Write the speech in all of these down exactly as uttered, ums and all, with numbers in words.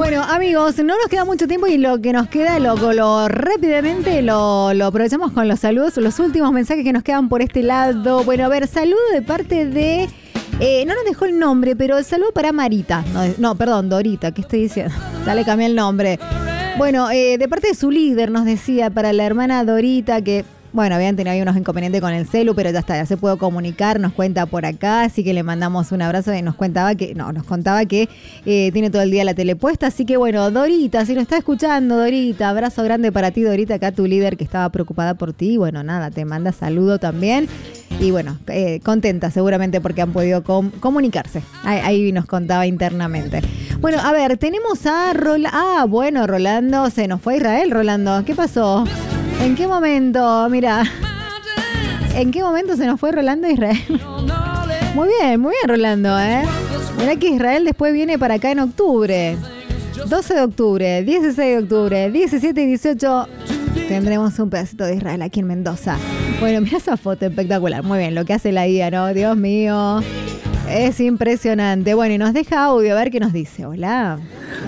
Bueno, amigos, no nos queda mucho tiempo y lo que nos queda, lo, lo rápidamente lo, lo aprovechamos con los saludos, los últimos mensajes que nos quedan por este lado. Bueno, a ver, saludo de parte de... Eh, no nos dejó el nombre, pero el saludo para Marita. No, no perdón, Dorita, ¿qué estoy diciendo? Dale, cambié el nombre. Bueno, eh, de parte de su líder nos decía para la hermana Dorita que... Bueno, habían tenido ahí unos inconvenientes con el celu, pero ya está, ya se pudo comunicar, nos cuenta por acá, así que le mandamos un abrazo y nos contaba que, no, nos contaba que eh, tiene todo el día la tele puesta, así que bueno, Dorita, si nos está escuchando, Dorita, abrazo grande para ti, Dorita, acá tu líder que estaba preocupada por ti, y bueno, nada, te manda saludo también, y bueno, eh, contenta seguramente porque han podido com- comunicarse, ahí, ahí nos contaba internamente. Bueno, a ver, tenemos a Rolando, ah, bueno, Rolando, se nos fue a Israel, Rolando, ¿qué pasó? ¿En qué momento? Mira, ¿en qué momento se nos fue Rolando a Israel? Muy bien, muy bien, Rolando, ¿eh? Mirá que Israel después viene para acá en octubre. doce de octubre, dieciséis de octubre, diecisiete y dieciocho tendremos un pedacito de Israel aquí en Mendoza. Bueno, mira esa foto espectacular. Muy bien, lo que hace la I A, ¿no? Dios mío. Es impresionante. Bueno, y nos deja audio, a ver qué nos dice. Hola.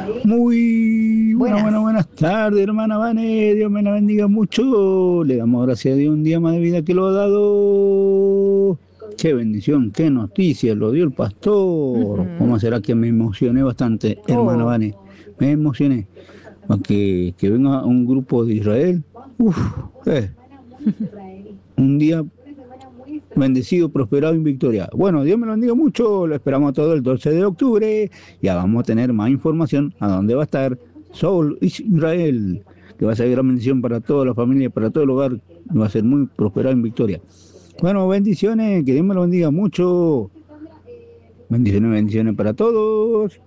Muy buenas, buenas, buenas tardes, hermana Vane. Dios me la bendiga mucho. Le damos gracias a Dios un día más de vida que lo ha dado. Qué bendición, qué noticia, lo dio el pastor. Uh-huh. ¿Cómo será que me emocioné bastante, oh. hermana Vane? Me emocioné. Que, que venga un grupo de Israel. Uf, eh. Un día bendecido, prosperado y en victoria. Bueno, Dios me lo bendiga mucho. Lo esperamos todo el doce de octubre. Ya vamos a tener más información a dónde va a estar Soul Israel, que va a ser gran bendición para toda la familia, para todo el hogar. Va a ser muy prosperado en victoria. Bueno, bendiciones. Que Dios me lo bendiga mucho. Bendiciones, bendiciones para todos.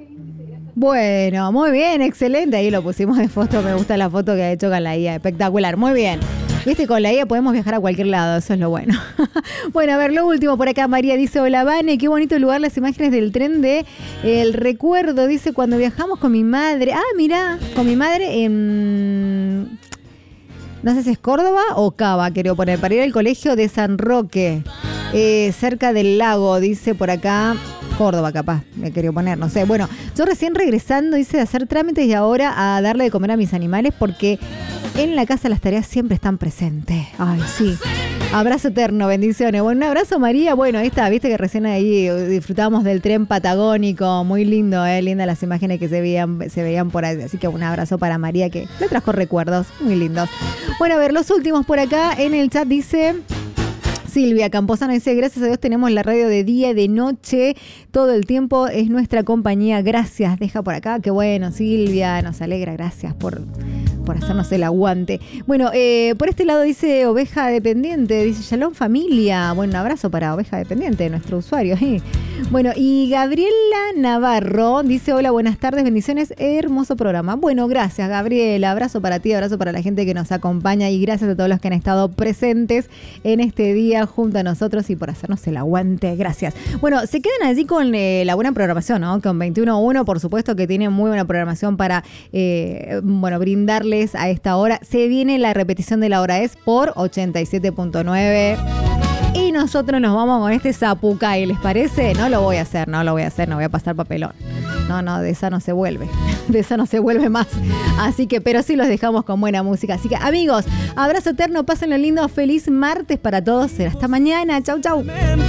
Bueno, muy bien, excelente. Ahí lo pusimos de foto. Me gusta la foto que ha hecho con la I A. Espectacular, muy bien. Viste, con la I A podemos viajar a cualquier lado, eso es lo bueno. Bueno, a ver, lo último por acá, María dice, hola Vane, qué bonito lugar, las imágenes del tren de El Recuerdo, dice, cuando viajamos con mi madre, ah, mira, con mi madre en, no sé si es Córdoba o Cava, quiero poner, para ir al colegio de San Roque, eh, cerca del lago, dice por acá, Córdoba capaz, me quería poner, no sé. Bueno, yo recién regresando, hice de hacer trámites y ahora a darle de comer a mis animales porque en la casa las tareas siempre están presentes. Ay, sí. Abrazo eterno, bendiciones. Bueno, un abrazo María. Bueno, ahí está, viste que recién ahí disfrutábamos del tren patagónico. Muy lindo, eh, lindas las imágenes que se veían, se veían por ahí. Así que un abrazo para María que le trajo recuerdos muy lindos. Bueno, a ver, los últimos por acá en el chat dice... Silvia Camposano dice, gracias a Dios tenemos la radio de día y de noche, todo el tiempo es nuestra compañía, gracias, deja por acá, qué bueno Silvia, nos alegra, gracias por, por hacernos el aguante. Bueno, eh, por este lado dice Oveja Dependiente, dice Shalom Familia, bueno, un abrazo para Oveja Dependiente, nuestro usuario. ¿eh? Bueno, y Gabriela Navarro dice, hola, buenas tardes, bendiciones, hermoso programa. Bueno, gracias Gabriela, abrazo para ti, abrazo para la gente que nos acompaña y gracias a todos los que han estado presentes en este día junto a nosotros y por hacernos el aguante. Gracias. Bueno, se quedan allí con eh, la buena programación, ¿no? Con veintiuno uno, por supuesto que tiene muy buena programación para, eh, bueno, brindarles a esta hora. Se viene la repetición de la hora es por ochenta y siete punto nueve. Y nosotros nos vamos con este zapucay, ¿les parece? No lo voy a hacer, no lo voy a hacer, no voy a pasar papelón. No, no, de esa no se vuelve. De esa no se vuelve más. Así que, pero sí los dejamos con buena música. Así que, amigos, abrazo eterno, pásenlo lindo. Feliz martes para todos. Será hasta mañana. Chau, chau.